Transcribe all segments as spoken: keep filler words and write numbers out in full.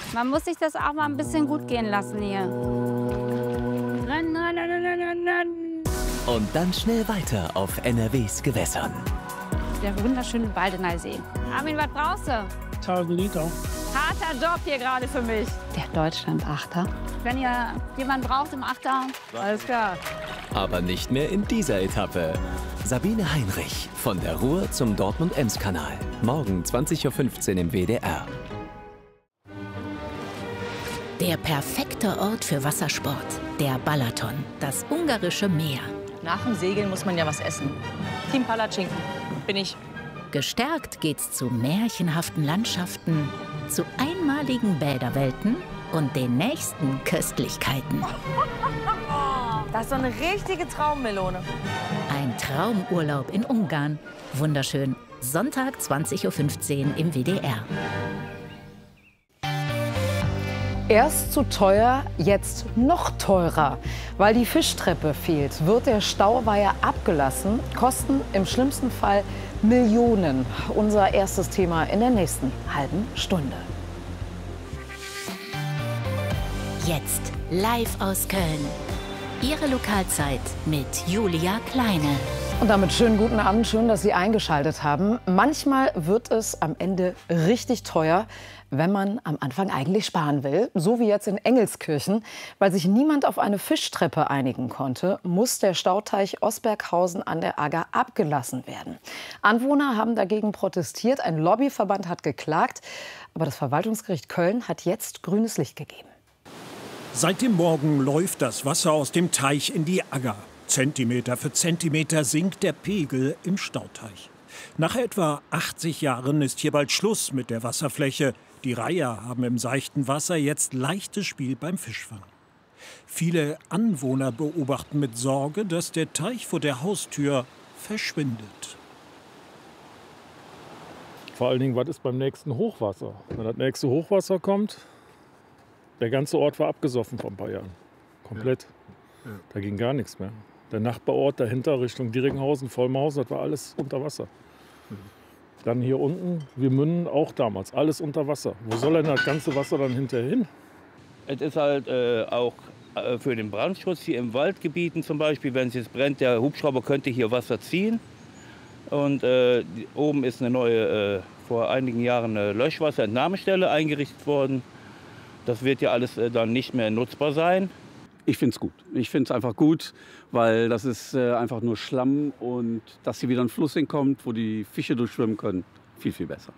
Man muss sich das auch mal ein bisschen gut gehen lassen hier. Rennen, rennen, rennen, rennen, rennen. Und dann schnell weiter auf N R Ws Gewässern. Der wunderschöne Baldener See. Armin, was brauchst du? tausend Liter. Harter Job hier gerade für mich. Der Deutschland-Achter. Wenn ihr jemanden braucht im Achter, alles klar. Aber nicht mehr in dieser Etappe. Sabine Heinrich von der Ruhr zum Dortmund-Ems-Kanal. Morgen zwanzig Uhr fünfzehn im W D R. Der perfekte Ort für Wassersport. Der Balaton, das ungarische Meer. Nach dem Segeln muss man ja was essen. Team Palatschinken bin ich. Gestärkt geht's zu märchenhaften Landschaften, zu einmaligen Bäderwelten und den nächsten Köstlichkeiten. Das ist so eine richtige Traummelone. Ein Traumurlaub in Ungarn. Wunderschön. Sonntag zwanzig Uhr fünfzehn im W D R. Erst zu teuer, jetzt noch teurer. Weil die Fischtreppe fehlt, wird der Stauweiher abgelassen. Kosten im schlimmsten Fall Millionen. Unser erstes Thema in der nächsten halben Stunde. Jetzt live aus Köln. Ihre Lokalzeit mit Julia Kleine. Und damit schönen guten Abend, schön, dass Sie eingeschaltet haben. Manchmal wird es am Ende richtig teuer, wenn man am Anfang eigentlich sparen will. So wie jetzt in Engelskirchen. Weil sich niemand auf eine Fischtreppe einigen konnte, muss der Stauteich Osberghausen an der Agger abgelassen werden. Anwohner haben dagegen protestiert, ein Lobbyverband hat geklagt. Aber das Verwaltungsgericht Köln hat jetzt grünes Licht gegeben. Seit dem Morgen läuft das Wasser aus dem Teich in die Agger. Zentimeter für Zentimeter sinkt der Pegel im Stauteich. Nach etwa achtzig Jahren ist hier bald Schluss mit der Wasserfläche. Die Reiher haben im seichten Wasser jetzt leichtes Spiel beim Fischfang. Viele Anwohner beobachten mit Sorge, dass der Teich vor der Haustür verschwindet. Vor allen Dingen, was ist beim nächsten Hochwasser? Wenn das nächste Hochwasser kommt, der ganze Ort war abgesoffen vor ein paar Jahren. Komplett. Ja. Ja. Da ging gar nichts mehr. Der Nachbarort dahinter Richtung Dieringhausen, Vollmausen, das war alles unter Wasser. Mhm. Dann hier unten, wir münden auch damals, alles unter Wasser. Wo soll denn das ganze Wasser dann hinterher hin? Es ist halt äh, auch äh, für den Brandschutz hier im Waldgebieten zum Beispiel, wenn es jetzt brennt, der Hubschrauber könnte hier Wasser ziehen. Und äh, die, oben ist eine neue, äh, vor einigen Jahren eine Löschwasserentnahmestelle eingerichtet worden. Das wird ja alles äh, dann nicht mehr nutzbar sein. Ich finde es gut. Ich finde es einfach gut, weil das ist äh, einfach nur Schlamm und dass hier wieder ein Fluss hinkommt, wo die Fische durchschwimmen können, viel, viel besser.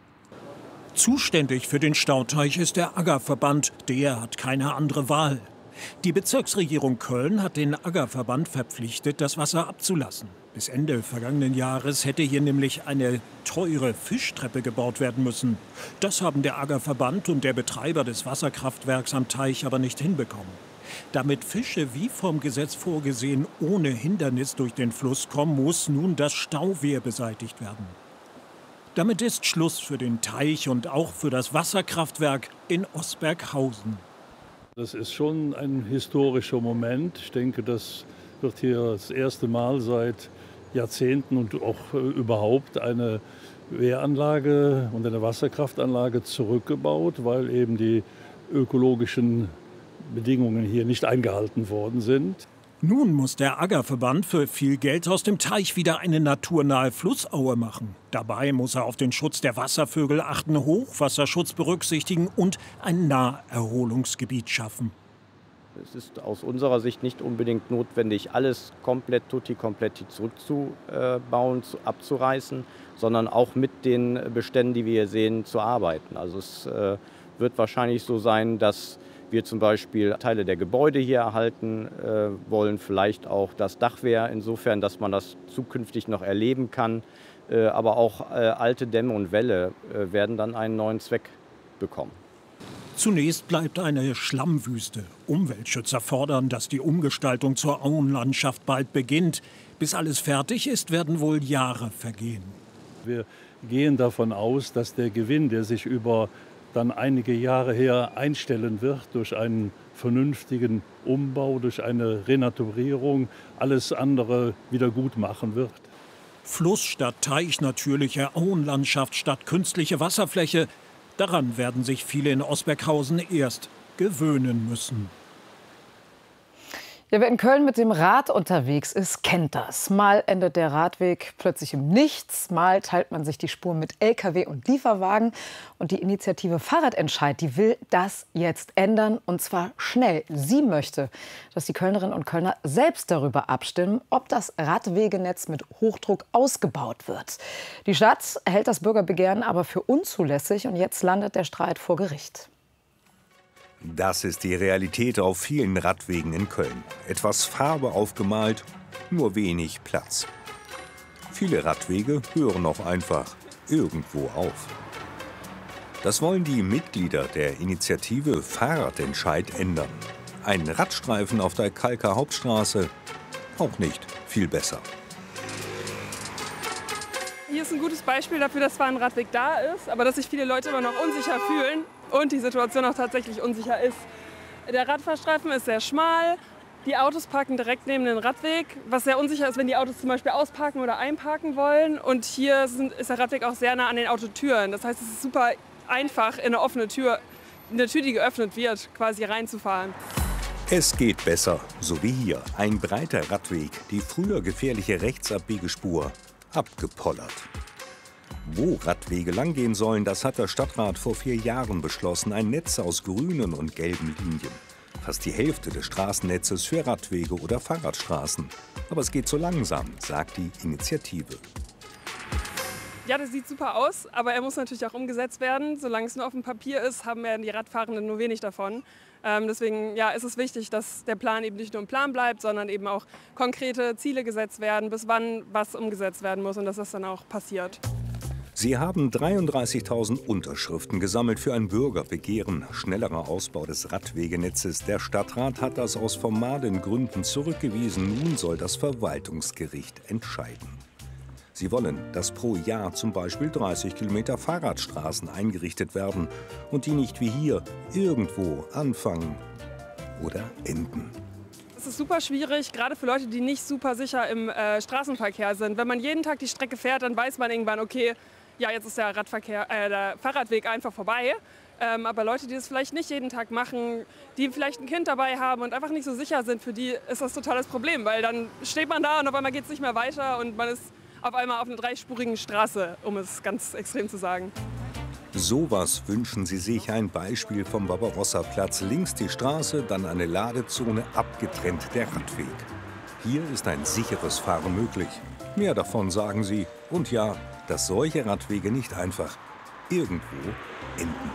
Zuständig für den Stauteich ist der Aggerverband. Der hat keine andere Wahl. Die Bezirksregierung Köln hat den Aggerverband verpflichtet, das Wasser abzulassen. Bis Ende vergangenen Jahres hätte hier nämlich eine teure Fischtreppe gebaut werden müssen. Das haben der Aggerverband und der Betreiber des Wasserkraftwerks am Teich aber nicht hinbekommen. Damit Fische wie vom Gesetz vorgesehen ohne Hindernis durch den Fluss kommen, muss nun das Stauwehr beseitigt werden. Damit ist Schluss für den Teich und auch für das Wasserkraftwerk in Osberghausen. Das ist schon ein historischer Moment. Ich denke, das wird hier das erste Mal seit Jahrzehnten und auch überhaupt eine Wehranlage und eine Wasserkraftanlage zurückgebaut, weil eben die ökologischen Bedingungen hier nicht eingehalten worden sind. Nun muss der Aggerverband für viel Geld aus dem Teich wieder eine naturnahe Flussaue machen. Dabei muss er auf den Schutz der Wasservögel achten, Hochwasserschutz berücksichtigen und ein Naherholungsgebiet schaffen. Es ist aus unserer Sicht nicht unbedingt notwendig, alles komplett tutti kompletti zurückzubauen, abzureißen, sondern auch mit den Beständen, die wir hier sehen, zu arbeiten. Also es wird wahrscheinlich so sein, dass wir zum Beispiel Teile der Gebäude hier erhalten äh, wollen, vielleicht auch das Dachwehr, insofern, dass man das zukünftig noch erleben kann. Äh, aber auch äh, alte Dämme und Wälle äh, werden dann einen neuen Zweck bekommen. Zunächst bleibt eine Schlammwüste. Umweltschützer fordern, dass die Umgestaltung zur Auenlandschaft bald beginnt. Bis alles fertig ist, werden wohl Jahre vergehen. Wir gehen davon aus, dass der Gewinn, der sich über dann einige Jahre her einstellen wird, durch einen vernünftigen Umbau, durch eine Renaturierung, alles andere wieder gut machen wird. Fluss statt Teich, natürliche Auenlandschaft statt künstliche Wasserfläche. Daran werden sich viele in Osberghausen erst gewöhnen müssen. Ja, wer in Köln mit dem Rad unterwegs ist, kennt das. Mal endet der Radweg plötzlich im Nichts, mal teilt man sich die Spur mit L K W und Lieferwagen. Und die Initiative Fahrradentscheid, die will das jetzt ändern, und zwar schnell. Sie möchte, dass die Kölnerinnen und Kölner selbst darüber abstimmen, ob das Radwegenetz mit Hochdruck ausgebaut wird. Die Stadt hält das Bürgerbegehren aber für unzulässig, und jetzt landet der Streit vor Gericht. Das ist die Realität auf vielen Radwegen in Köln. Etwas Farbe aufgemalt, nur wenig Platz. Viele Radwege hören auch einfach irgendwo auf. Das wollen die Mitglieder der Initiative Fahrradentscheid ändern. Ein Radstreifen auf der Kalker Hauptstraße, auch nicht viel besser. Hier ist ein gutes Beispiel dafür, dass zwar ein Radweg da ist, aber dass sich viele Leute immer noch unsicher fühlen und die Situation auch tatsächlich unsicher ist. Der Radfahrstreifen ist sehr schmal, die Autos parken direkt neben den Radweg, was sehr unsicher ist, wenn die Autos zum Beispiel ausparken oder einparken wollen. Und hier sind, ist der Radweg auch sehr nah an den Autotüren. Das heißt, es ist super einfach, in eine offene Tür, eine Tür, die geöffnet wird, quasi reinzufahren. Es geht besser, so wie hier. Ein breiter Radweg, die früher gefährliche Rechtsabbiegerspur, abgepollert. Wo Radwege langgehen sollen, das hat der Stadtrat vor vier Jahren beschlossen. Ein Netz aus grünen und gelben Linien. Fast die Hälfte des Straßennetzes für Radwege oder Fahrradstraßen. Aber es geht so langsam, sagt die Initiative. Ja, das sieht super aus, aber er muss natürlich auch umgesetzt werden. Solange es nur auf dem Papier ist, haben ja die Radfahrenden nur wenig davon. Ähm, deswegen ja, ist es wichtig, dass der Plan eben nicht nur ein Plan bleibt, sondern eben auch konkrete Ziele gesetzt werden, bis wann was umgesetzt werden muss und dass das dann auch passiert. Sie haben dreiunddreißigtausend Unterschriften gesammelt für ein Bürgerbegehren. Schnellerer Ausbau des Radwegenetzes. Der Stadtrat hat das aus formalen Gründen zurückgewiesen. Nun soll das Verwaltungsgericht entscheiden. Sie wollen, dass pro Jahr zum Beispiel dreißig Kilometer Fahrradstraßen eingerichtet werden und die nicht wie hier irgendwo anfangen oder enden. Es ist super schwierig, gerade für Leute, die nicht super sicher im äh, Straßenverkehr sind. Wenn man jeden Tag die Strecke fährt, dann weiß man irgendwann, okay, ja, jetzt ist der, Radverkehr, äh, der Fahrradweg einfach vorbei. Ähm, aber Leute, die das vielleicht nicht jeden Tag machen, die vielleicht ein Kind dabei haben und einfach nicht so sicher sind, für die ist das total das Problem. Weil dann steht man da und auf einmal geht es nicht mehr weiter und man ist auf einmal auf einer dreispurigen Straße, um es ganz extrem zu sagen. Sowas wünschen sie sich, ein Beispiel vom Barbarossa-Platz. Links die Straße, dann eine Ladezone, abgetrennt der Radweg. Hier ist ein sicheres Fahren möglich. Mehr davon, sagen sie. Und ja, dass solche Radwege nicht einfach irgendwo enden.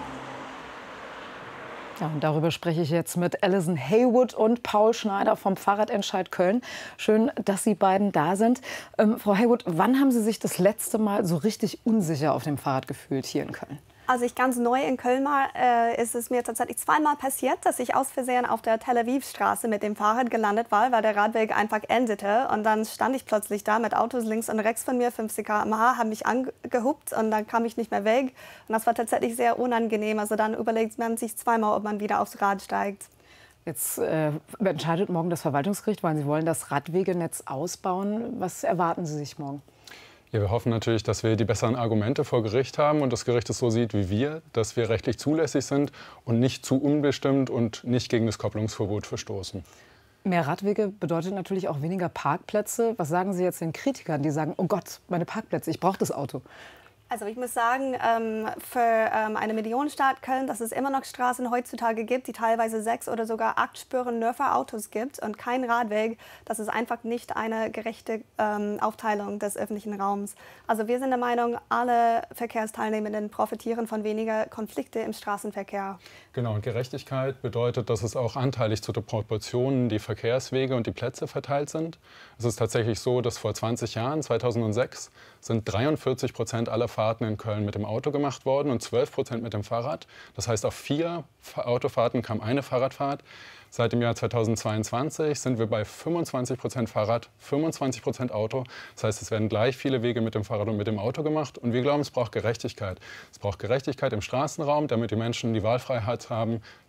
Ja, und darüber spreche ich jetzt mit Alison Haywood und Paul Schneider vom Fahrradentscheid Köln. Schön, dass Sie beiden da sind. Ähm, Frau Haywood, wann haben Sie sich das letzte Mal so richtig unsicher auf dem Fahrrad gefühlt hier in Köln? Als ich ganz neu in Köln war, äh, ist es mir tatsächlich zweimal passiert, dass ich aus Versehen auf der Tel Aviv-Straße mit dem Fahrrad gelandet war, weil der Radweg einfach endete. Und dann stand ich plötzlich da mit Autos links und rechts von mir, fünfzig Kilometer pro Stunde, haben mich angehupt und dann kam ich nicht mehr weg. Und das war tatsächlich sehr unangenehm. Also dann überlegt man sich zweimal, ob man wieder aufs Rad steigt. Jetzt äh, entscheidet morgen das Verwaltungsgericht, weil Sie wollen das Radwegenetz ausbauen. Was erwarten Sie sich morgen? Ja, wir hoffen natürlich, dass wir die besseren Argumente vor Gericht haben und das Gericht es so sieht wie wir, dass wir rechtlich zulässig sind und nicht zu unbestimmt und nicht gegen das Kopplungsverbot verstoßen. Mehr Radwege bedeutet natürlich auch weniger Parkplätze. Was sagen Sie jetzt den Kritikern, die sagen, oh Gott, meine Parkplätze, ich brauche das Auto? Also ich muss sagen, für eine Millionenstadt Köln, dass es immer noch Straßen heutzutage gibt, die teilweise sechs oder sogar acht Spuren nur für Autos gibt und kein Radweg, das ist einfach nicht eine gerechte Aufteilung des öffentlichen Raums. Also wir sind der Meinung, alle Verkehrsteilnehmenden profitieren von weniger Konflikte im Straßenverkehr. Genau, und Gerechtigkeit bedeutet, dass es auch anteilig zu den Proportionen die Verkehrswege und die Plätze verteilt sind. Es ist tatsächlich so, dass vor zwanzig Jahren, zweitausendsechs, sind dreiundvierzig Prozent aller Fahrten in Köln mit dem Auto gemacht worden und zwölf Prozent mit dem Fahrrad. Das heißt, auf vier Autofahrten kam eine Fahrradfahrt. Seit dem Jahr zweitausendzweiundzwanzig sind wir bei fünfundzwanzig Prozent Fahrrad, fünfundzwanzig Prozent Auto. Das heißt, es werden gleich viele Wege mit dem Fahrrad und mit dem Auto gemacht. Und wir glauben, es braucht Gerechtigkeit. Es braucht Gerechtigkeit im Straßenraum, damit die Menschen die Wahlfreiheit haben,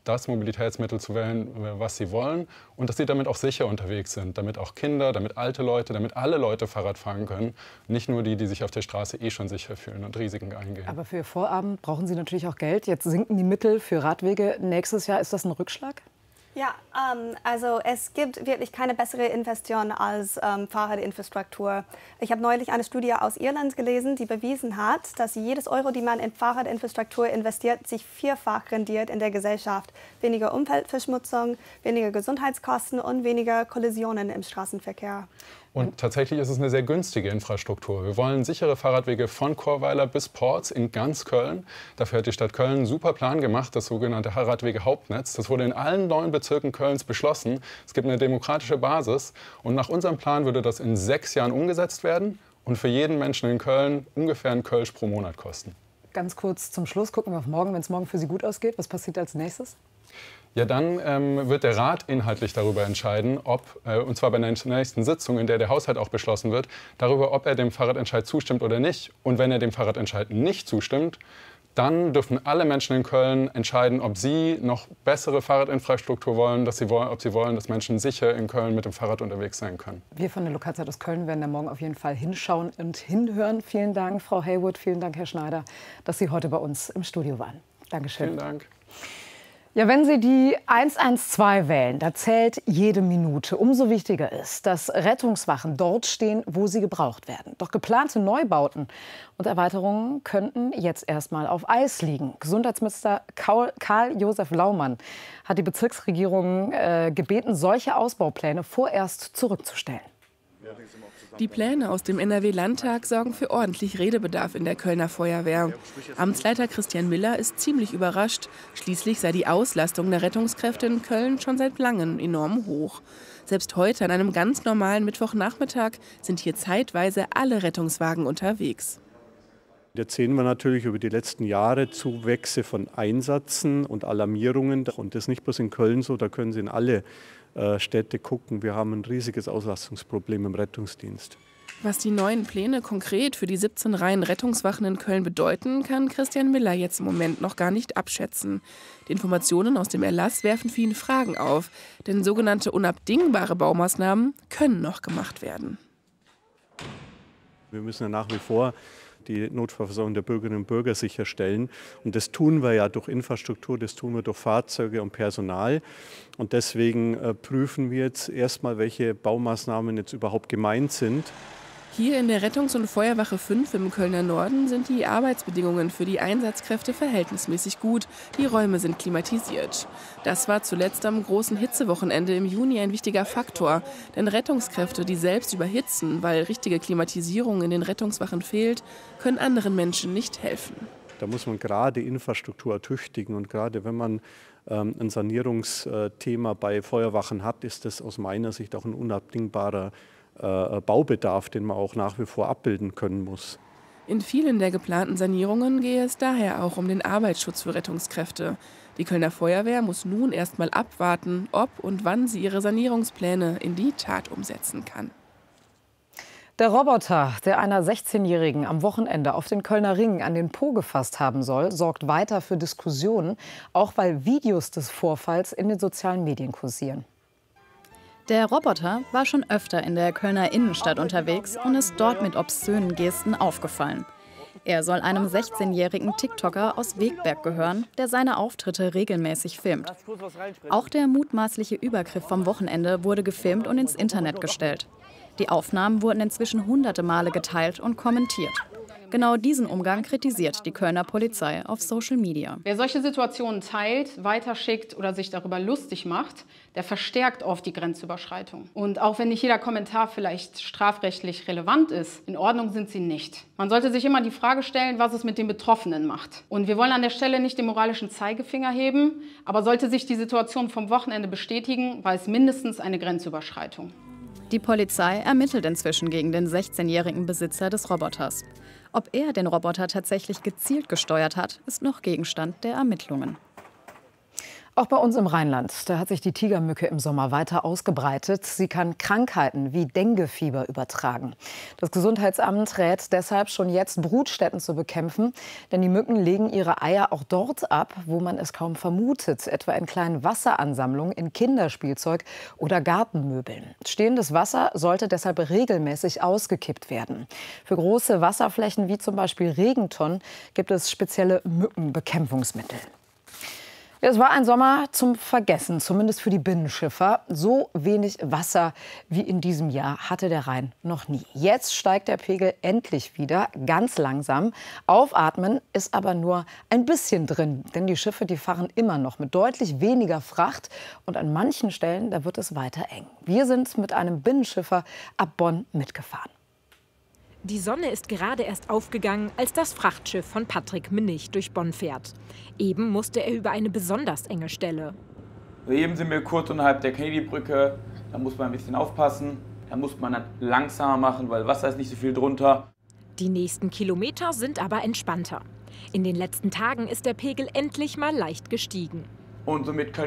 das Mobilitätsmittel zu wählen, was sie wollen und dass sie damit auch sicher unterwegs sind, damit auch Kinder, damit alte Leute, damit alle Leute Fahrrad fahren können, nicht nur die, die sich auf der Straße eh schon sicher fühlen und Risiken eingehen. Aber für Ihr Vorabend brauchen Sie natürlich auch Geld. Jetzt sinken die Mittel für Radwege nächstes Jahr. Ist das ein Rückschlag? Ja, ähm, also es gibt wirklich keine bessere Investition als ähm, Fahrradinfrastruktur. Ich habe neulich eine Studie aus Irland gelesen, die bewiesen hat, dass jedes Euro, die man in Fahrradinfrastruktur investiert, sich vierfach rendiert in der Gesellschaft. Weniger Umweltverschmutzung, weniger Gesundheitskosten und weniger Kollisionen im Straßenverkehr. Und tatsächlich ist es eine sehr günstige Infrastruktur. Wir wollen sichere Fahrradwege von Chorweiler bis Porz in ganz Köln. Dafür hat die Stadt Köln einen super Plan gemacht, das sogenannte Fahrradwege-Hauptnetz. Das wurde in allen neun Bezirken Kölns beschlossen. Es gibt eine demokratische Basis. Und nach unserem Plan würde das in sechs Jahren umgesetzt werden und für jeden Menschen in Köln ungefähr einen Kölsch pro Monat kosten. Ganz kurz zum Schluss, gucken wir auf morgen, wenn es morgen für Sie gut ausgeht. Was passiert als nächstes? Ja, dann ähm, wird der Rat inhaltlich darüber entscheiden, ob, äh, und zwar bei der nächsten Sitzung, in der der Haushalt auch beschlossen wird, darüber, ob er dem Fahrradentscheid zustimmt oder nicht. Und wenn er dem Fahrradentscheid nicht zustimmt, dann dürfen alle Menschen in Köln entscheiden, ob sie noch bessere Fahrradinfrastruktur wollen, dass sie wollen, ob sie wollen, dass Menschen sicher in Köln mit dem Fahrrad unterwegs sein können. Wir von der Lokalzeit aus Köln werden da morgen auf jeden Fall hinschauen und hinhören. Vielen Dank, Frau Haywood, vielen Dank, Herr Schneider, dass Sie heute bei uns im Studio waren. Dankeschön. Vielen Dank. Ja, wenn Sie die eins eins zwei wählen, da zählt jede Minute. Umso wichtiger ist, dass Rettungswachen dort stehen, wo sie gebraucht werden. Doch geplante Neubauten und Erweiterungen könnten jetzt erstmal auf Eis liegen. Gesundheitsminister Karl-Josef Laumann hat die Bezirksregierung äh, gebeten, solche Ausbaupläne vorerst zurückzustellen. Die Pläne aus dem N R W-Landtag sorgen für ordentlich Redebedarf in der Kölner Feuerwehr. Amtsleiter Christian Miller ist ziemlich überrascht. Schließlich sei die Auslastung der Rettungskräfte in Köln schon seit langem enorm hoch. Selbst heute an einem ganz normalen Mittwochnachmittag sind hier zeitweise alle Rettungswagen unterwegs. Jetzt sehen wir natürlich über die letzten Jahre Zuwächse von Einsätzen und Alarmierungen. Und das ist nicht bloß in Köln so, da können Sie in alle Städte gucken. Wir haben ein riesiges Auslastungsproblem im Rettungsdienst. Was die neuen Pläne konkret für die siebzehn Reihen Rettungswachen in Köln bedeuten, kann Christian Miller jetzt im Moment noch gar nicht abschätzen. Die Informationen aus dem Erlass werfen für ihn Fragen auf, denn sogenannte unabdingbare Baumaßnahmen können noch gemacht werden. Wir müssen ja nach wie vor die Notfallversorgung der Bürgerinnen und Bürger sicherstellen. Und das tun wir ja durch Infrastruktur, das tun wir durch Fahrzeuge und Personal. Und deswegen äh, prüfen wir jetzt erstmal, welche Baumaßnahmen jetzt überhaupt gemeint sind. Hier in der Rettungs- und Feuerwache fünf im Kölner Norden sind die Arbeitsbedingungen für die Einsatzkräfte verhältnismäßig gut. Die Räume sind klimatisiert. Das war zuletzt am großen Hitzewochenende im Juni ein wichtiger Faktor. Denn Rettungskräfte, die selbst überhitzen, weil richtige Klimatisierung in den Rettungswachen fehlt, können anderen Menschen nicht helfen. Da muss man gerade Infrastruktur ertüchtigen. Und gerade wenn man ähm, ein Sanierungsthema bei Feuerwachen hat, ist das aus meiner Sicht auch ein unabdingbarer Baubedarf, den man auch nach wie vor abbilden können muss. In vielen der geplanten Sanierungen gehe es daher auch um den Arbeitsschutz für Rettungskräfte. Die Kölner Feuerwehr muss nun erst mal abwarten, ob und wann sie ihre Sanierungspläne in die Tat umsetzen kann. Der Roboter, der einer sechzehnjährigen am Wochenende auf den Kölner Ring an den Po gefasst haben soll, sorgt weiter für Diskussionen, auch weil Videos des Vorfalls in den sozialen Medien kursieren. Der Roboter war schon öfter in der Kölner Innenstadt unterwegs und ist dort mit obszönen Gesten aufgefallen. Er soll einem sechzehnjährigen TikToker aus Wegberg gehören, der seine Auftritte regelmäßig filmt. Auch der mutmaßliche Übergriff vom Wochenende wurde gefilmt und ins Internet gestellt. Die Aufnahmen wurden inzwischen hunderte Male geteilt und kommentiert. Genau diesen Umgang kritisiert die Kölner Polizei auf Social Media. Wer solche Situationen teilt, weiterschickt oder sich darüber lustig macht, der verstärkt oft die Grenzüberschreitung. Und auch wenn nicht jeder Kommentar vielleicht strafrechtlich relevant ist, in Ordnung sind sie nicht. Man sollte sich immer die Frage stellen, was es mit den Betroffenen macht. Und wir wollen an der Stelle nicht den moralischen Zeigefinger heben, aber sollte sich die Situation vom Wochenende bestätigen, war es mindestens eine Grenzüberschreitung. Die Polizei ermittelt inzwischen gegen den sechzehnjährigen Besitzer des Roboters. Ob er den Roboter tatsächlich gezielt gesteuert hat, ist noch Gegenstand der Ermittlungen. Auch bei uns im Rheinland, da hat sich die Tigermücke im Sommer weiter ausgebreitet. Sie kann Krankheiten wie Denguefieber übertragen. Das Gesundheitsamt rät deshalb schon jetzt, Brutstätten zu bekämpfen. Denn die Mücken legen ihre Eier auch dort ab, wo man es kaum vermutet. Etwa in kleinen Wasseransammlungen, in Kinderspielzeug oder Gartenmöbeln. Stehendes Wasser sollte deshalb regelmäßig ausgekippt werden. Für große Wasserflächen wie zum Beispiel Regentonnen gibt es spezielle Mückenbekämpfungsmittel. Es war ein Sommer zum Vergessen, zumindest für die Binnenschiffer. So wenig Wasser wie in diesem Jahr hatte der Rhein noch nie. Jetzt steigt der Pegel endlich wieder, ganz langsam. Aufatmen ist aber nur ein bisschen drin, denn die Schiffe, die fahren immer noch mit deutlich weniger Fracht. Und an manchen Stellen, da wird es weiter eng. Wir sind mit einem Binnenschiffer ab Bonn mitgefahren. Die Sonne ist gerade erst aufgegangen, als das Frachtschiff von Patrick Minnig durch Bonn fährt. Eben musste er über eine besonders enge Stelle. Eben sind wir kurz unterhalb der Kennedy-Brücke. Da muss man ein bisschen aufpassen. Da muss man dann langsamer machen, weil Wasser ist nicht so viel drunter. Die nächsten Kilometer sind aber entspannter. In den letzten Tagen ist der Pegel endlich mal leicht gestiegen. Und somit können